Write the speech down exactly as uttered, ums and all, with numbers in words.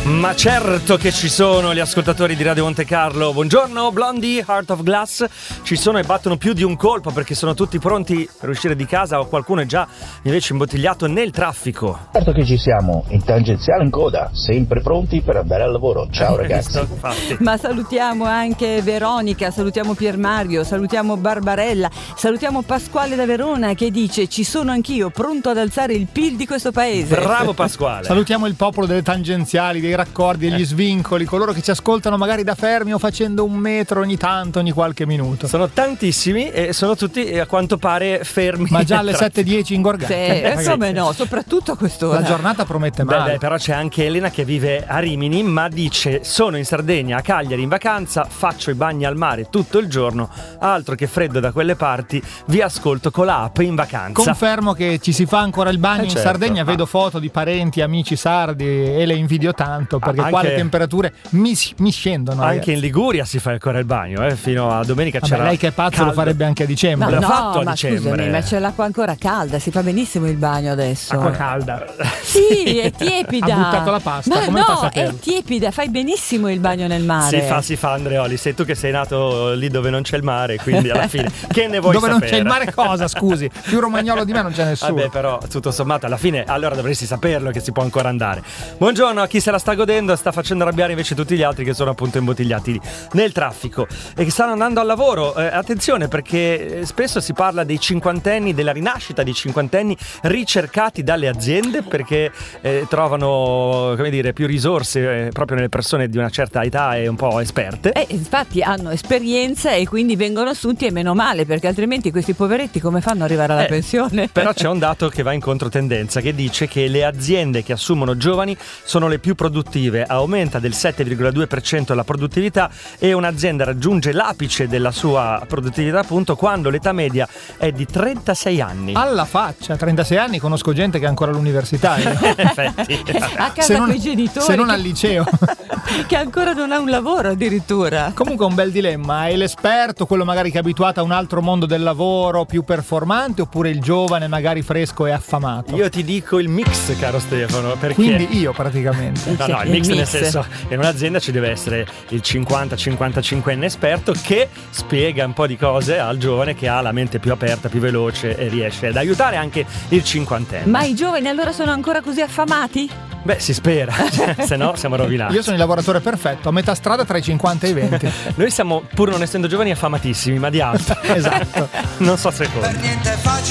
Ma certo che ci sono gli ascoltatori di Radio Monte Carlo. Buongiorno Blondie, Heart of Glass. Ci sono e battono più di un colpo perché sono tutti pronti per uscire di casa, o qualcuno è già invece imbottigliato nel traffico. Certo che ci siamo, in tangenziale in coda, sempre pronti per andare al lavoro. Ciao ragazzi. Ma salutiamo anche Veronica, salutiamo Piermario, salutiamo Barbarella, salutiamo Pasquale da Verona che dice: ci sono anch'io, pronto ad alzare il P I L di questo paese. Bravo Pasquale. Salutiamo il popolo delle tangenziali, dei raccordi, degli svincoli, coloro che ci ascoltano magari da fermi o facendo un metro ogni tanto, ogni qualche minuto. Sono tantissimi e sono tutti a quanto pare fermi. Ma già alle sette e dieci ingorgati. Sì, come no, soprattutto a quest'ora. La giornata promette male. Beh, beh, però c'è anche Elena che vive a Rimini, ma dice: sono in Sardegna, a Cagliari in vacanza, faccio i bagni al mare tutto il giorno, altro che freddo da quelle parti, vi ascolto con la app in vacanza. Confermo che ci si fa ancora il bagno eh in certo. Sardegna, vedo ah. foto di parenti, amici sardi e le invidio tanto perché anche, qua le temperature mi, mi scendono. Anche ragazzi. in Liguria si fa ancora il bagno, eh? Fino a domenica. Vabbè, c'era lei che è pazzo caldo. Lo farebbe anche a dicembre. Ma L'ha no, fatto a ma dicembre. scusami, ma c'è l'acqua ancora calda, si fa benissimo il bagno adesso. Acqua calda. Sì, è tiepida. Ha buttato la pasta, ma come no, fa a saperlo? è tiepida, fai benissimo il bagno nel mare. Si fa, si fa Andreoli, sei tu che sei nato lì dove non c'è il mare, quindi alla fine che ne vuoi dove sapere? non c'è il mare cosa, scusi? Più romagnolo di me non c'è nessuno. Vabbè, però tutto sommato alla fine allora dovresti saperlo che si può ancora andare. Buongiorno a chi se la sta godendo, sta facendo arrabbiare invece tutti gli altri che sono appunto imbottigliati nel traffico e che stanno andando al lavoro. Eh, attenzione, perché spesso si parla dei cinquantenni, della rinascita dei cinquantenni ricercati dalle aziende perché eh, trovano, come dire, più risorse eh, proprio nelle persone di una certa età e un po' esperte. Eh, infatti hanno esperienza e quindi vengono assunti, e meno male, perché altrimenti questi poveretti come fanno ad arrivare alla Eh, pensione? Però c'è un dato che va in controtendenza, che dice che le aziende che assumono giovani sono le più produttive, aumenta del sette virgola due per cento la produttività e un'azienda raggiunge l'apice della sua produttività appunto quando l'età media è di trentasei anni. Alla faccia, trentasei anni, conosco gente che è ancora all'università. In effetti. A casa Se non- con i genitori se non che- al liceo. che ancora non ha un lavoro addirittura. Comunque è un bel dilemma, è l'esperto, quello magari che è abituato a un altro mondo del lavoro più performante, oppure il giovane magari fresco e affamato? Io ti dico il mix, caro Stefano, perché Quindi io praticamente. No, no, il Il mix, nel mix. senso, in un'azienda ci deve essere il cinquanta cinquantacinquenne esperto che spiega un po' di cose al giovane che ha la mente più aperta, più veloce e riesce ad aiutare anche il cinquantenne. Ma i giovani allora sono ancora così affamati? Beh, si spera, cioè, se no siamo rovinati. Io sono il lavoratore perfetto, a metà strada tra i cinquanta e i venti. Noi siamo, pur non essendo giovani, affamatissimi, ma di altro. Esatto. Non so se conta.